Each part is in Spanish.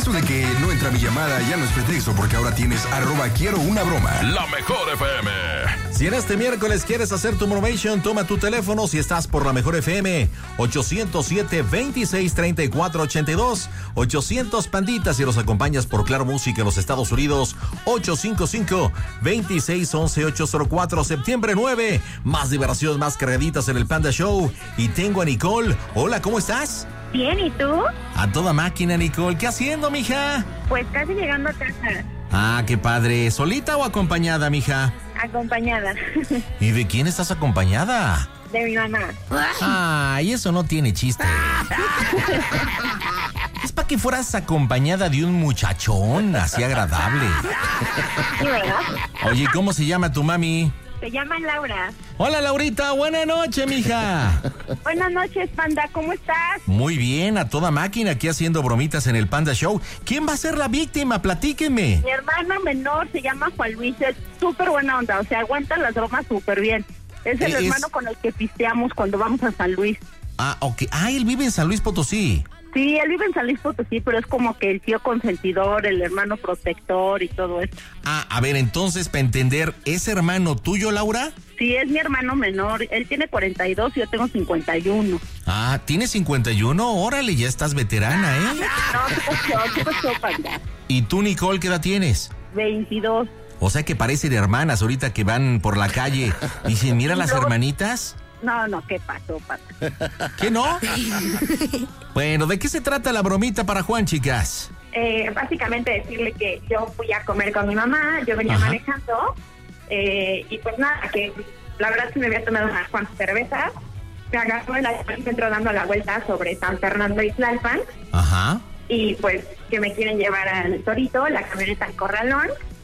Eso de que no entra mi llamada ya no es pretexto, porque ahora tienes @QuieroUnaBroma. La Mejor FM. Si en este miércoles quieres hacer tu Monovation, toma tu teléfono si estás por La Mejor FM. 807-2634-82. 800 Pandita si los acompañas por Claro Música en los Estados Unidos. 855-2611-804. Septiembre 9. Más diversión, más cargaditas en el Panda Show. Y tengo a Nicole. Hola, ¿cómo estás? Bien, ¿y tú? A toda máquina, Nicole. ¿Qué haciendo, mija? Pues casi llegando a casa. Ah, qué padre. ¿Solita o acompañada, mija? Acompañada. ¿Y de quién estás acompañada? De mi mamá. Ay, eso no tiene chiste. Es para que fueras acompañada de un muchachón así agradable. Sí, ¿verdad? Oye, ¿cómo se llama tu mami? Se llama Laura. Hola, Laurita. Buena noche, mija. Buenas noches, Panda. ¿Cmo estás? Muy bien, a toda máquina, aquí haciendo bromitas en el Panda Show. ¿Quién va a ser la víctima? Platíquenme. Mi hermano menor se llama Juan Luis. Es súper buena onda. O sea, aguanta las bromas súper bien. Es el hermano con el que pisteamos cuando vamos a San Luis. Ah, ok. Ah, él vive en San Luis Potosí. Sí, él vive en San Luis Potosí, pero es como que el tío consentidor, el hermano protector y todo eso. Ah, a ver, entonces, para entender, ¿es hermano tuyo, Laura? Sí, es mi hermano menor. Él tiene 42 y yo tengo 51. Ah, ¿tienes 51? Órale, ya estás veterana, ¿eh? No, ¿qué pasó, Panda? ¿Y tú, Nicole, qué edad tienes? 22. O sea que parecen hermanas ahorita que van por la calle. Dicen, mira las hermanitas. No, ¿qué pasó, Panda? ¿Qué no? Bueno, ¿de qué se trata la bromita para Juan, chicas? Básicamente decirle que yo fui a comer con mi mamá, yo venía manejando, y pues nada, que la verdad es que me había tomado unas cuantas cervezas, me agarró en la centro dando la vuelta sobre San Fernando y Tlalpan, Ajá. y pues que me quieren llevar al Torito, la camioneta al Corralón,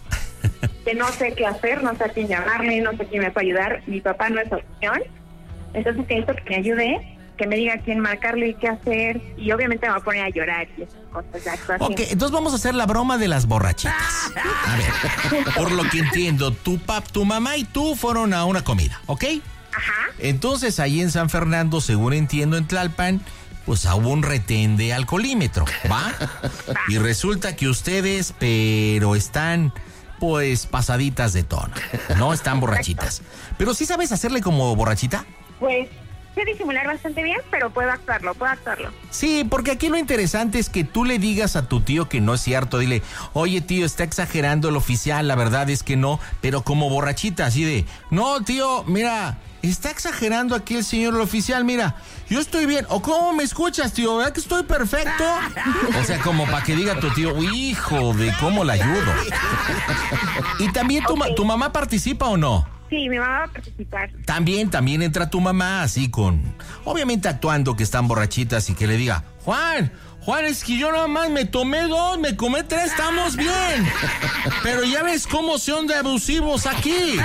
que no sé qué hacer, no sé a quién llamarle, no sé quién me puede ayudar, mi papá no es opción, entonces que esto que me ayude, que me diga a quién marcarle y qué hacer, y obviamente me va a poner a llorar y esas cosas de actuación. Ok, entonces vamos a hacer la broma de las borrachitas. A ver, por lo que entiendo, tu mamá y tú fueron a una comida, ¿ok? Ajá. Entonces ahí en San Fernando, según entiendo en Tlalpan, pues hubo un retén de alcoholímetro, ¿va? Y resulta que ustedes, pero están, pues, pasaditas de tono, no están borrachitas. Pero ¿sí sabes hacerle como borrachita? Pues sé disimular bastante bien, pero puedo actuarlo. Sí, porque aquí lo interesante es que tú le digas a tu tío que no es cierto. Dile, oye tío, está exagerando el oficial, la verdad es que no, pero como borrachita, así de, no tío, mira, está exagerando aquí el señor el oficial, mira, yo estoy bien. ¿O cómo me escuchas, tío? ¿Verdad que estoy perfecto? O sea, como para que diga tu tío, hijo de cómo la ayudo. Y también tu mamá participa o no. Sí, mi mamá va a participar. También entra tu mamá así obviamente actuando que están borrachitas y que le diga, Juan, es que yo nada más me tomé 2, me comí 3, estamos bien. Pero ya ves cómo son de abusivos aquí.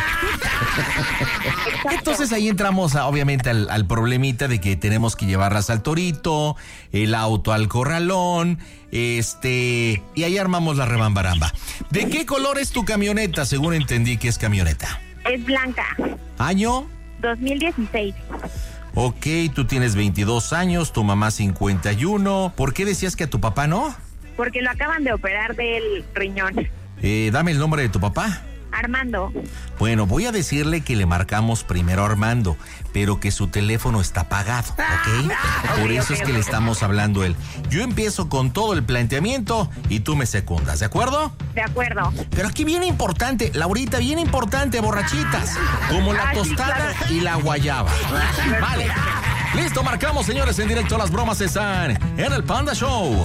Entonces ahí entramos obviamente al problemita de que tenemos que llevarlas al Torito, el auto al Corralón, y ahí armamos la rebambaramba. ¿De qué color es tu camioneta? Según entendí que es camioneta. Es blanca. ¿Año? 2016. Ok, tú tienes 22 años, tu mamá 51. ¿Por qué decías que a tu papá no? Porque lo acaban de operar del riñón. Dame el nombre de tu papá. Armando. Bueno, voy a decirle que le marcamos primero a Armando, pero que su teléfono está apagado, ¿ok? Por eso es que le estamos hablando a él. Yo empiezo con todo el planteamiento y tú me secundas, ¿de acuerdo? De acuerdo. Pero aquí viene importante, Laurita, bien importante, borrachitas, como la tostada y la guayaba. Vale. Listo, marcamos, señores, en directo. Las bromas están en el Panda Show.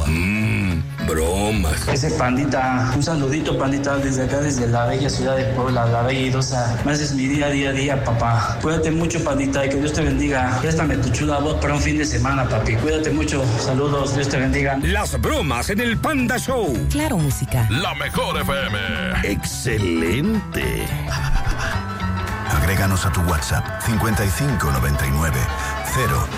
Bromas. Ese Pandita, un saludito, Pandita, desde acá, desde la bella ciudad de Puebla, la bella idosa. Me haces mi día, papá. Cuídate mucho, Pandita, y que Dios te bendiga. Préstame tu chula voz para un fin de semana, papi. Cuídate mucho. Saludos, Dios te bendiga. Las bromas en el Panda Show. Claro Música. La Mejor FM. Excelente. Agréganos a tu WhatsApp 5599 0